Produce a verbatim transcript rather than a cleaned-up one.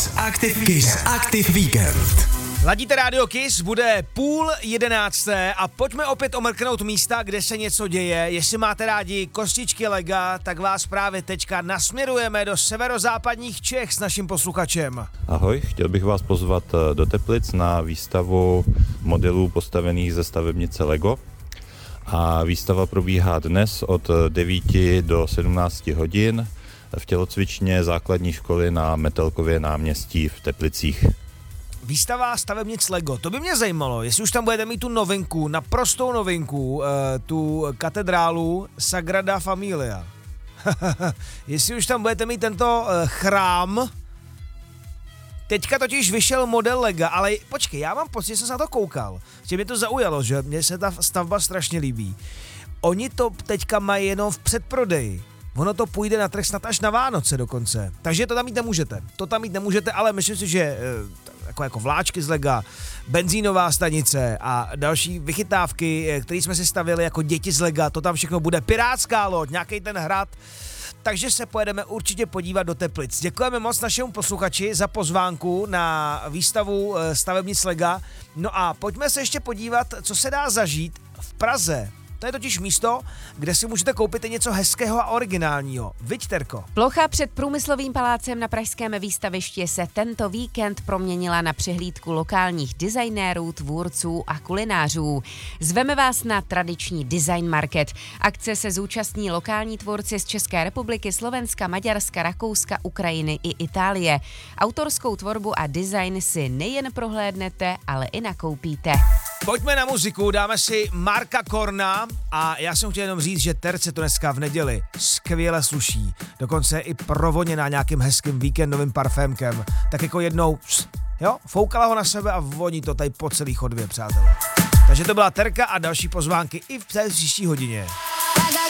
Kiss Active Kiss Active Weekend. Ladíte rádio Kiss, bude půl jedenácté a pojďme opět omrknout místa, kde se něco děje. Jestli máte rádi kostičky lega, tak vás právě teďka nasměrujeme do severozápadních Čech s naším posluchačem. Ahoj, chtěl bych vás pozvat do Teplic na výstavu modelů postavených ze stavebnice Lego. A výstava probíhá dnes od devíti do sedmnácti hodin v tělocvičně základní školy na Metelkově náměstí v Teplicích. Výstava stavebnic Lego, to by mě zajímalo, jestli už tam budete mít tu novinku, naprostou novinku, tu katedrálu Sagrada Familia. Jestli už tam budete mít tento chrám. Teďka totiž vyšel model Lega, ale počkej, já mám pocit, že jsem se na to koukal, že mě to zaujalo, že mně se ta stavba strašně líbí. Oni to teďka mají jenom v předprodeji. Ono to půjde na trh snad až na Vánoce dokonce. Takže to tam mít nemůžete. To tam mít nemůžete, ale myslím si, že jako, jako vláčky z Lega, benzínová stanice a další vychytávky, které jsme si stavili jako děti z Lega, to tam všechno bude. Pirátská loď, nějaký ten hrad. Takže se pojedeme určitě podívat do Teplic. Děkujeme moc našemu posluchači za pozvánku na výstavu stavebnic Lega. No a pojďme se ještě podívat, co se dá zažít v Praze. To je totiž místo, kde si můžete koupit něco hezkého a originálního. Viď, Terko? Plocha před Průmyslovým palácem na pražském výstavišti se tento víkend proměnila na přehlídku lokálních designérů, tvůrců a kulinářů. Zveme vás na tradiční design market. Akce se zúčastní lokální tvůrci z České republiky, Slovenska, Maďarska, Rakouska, Ukrajiny i Itálie. Autorskou tvorbu a design si nejen prohlédnete, ale i nakoupíte. Pojďme na muziku, dáme si Marka Korna a já jsem chtěl jenom říct, že Terce to dneska v neděli skvěle sluší. Dokonce i provoněná nějakým hezkým víkendovým parfémkem. Tak jako jednou, jo, foukala ho na sebe a voní to tady po celý chodbě, přátelé. Takže to byla Terka a další pozvánky i v té příští hodině.